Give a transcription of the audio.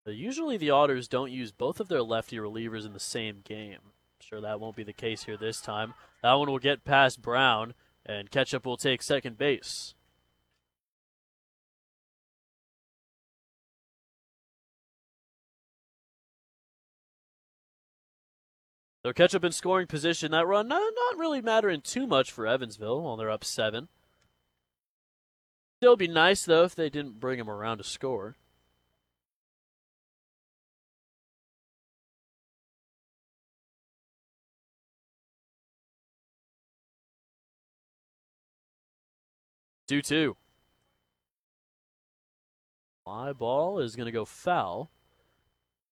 Usually the Otters don't use both of their lefty relievers in the same game. Sure that won't be the case here this time. That one will get past Brown, and Ketchup will take second base. So Ketchup in scoring position. That run not really mattering too much for Evansville while they're up 7. Still be nice, though, if they didn't bring him around to score. Two two. Fly ball is going to go foul.